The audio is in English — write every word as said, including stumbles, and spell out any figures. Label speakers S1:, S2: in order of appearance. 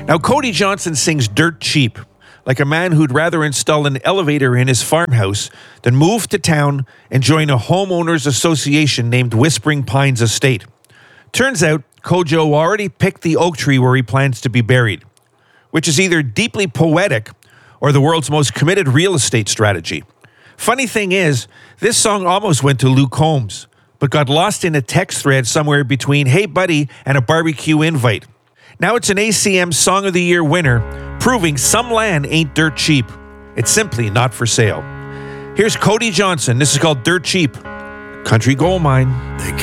S1: Now, Cody Johnson sings dirt cheap, like a man who'd rather install an elevator in his farmhouse than move to town and join a homeowners association named Whispering Pines Estate. Turns out, Kojo already picked the oak tree where he plans to be buried, which is either deeply poetic or the world's most committed real estate strategy. Funny thing is, this song almost went to Luke Combs, but got lost in a text thread somewhere between "Hey Buddy" and a barbecue invite. Now it's an A C M Song of the Year winner, proving some land ain't dirt cheap. It's simply not for sale. Here's Cody Johnson. This is called Dirt Cheap. Country Gold Mine.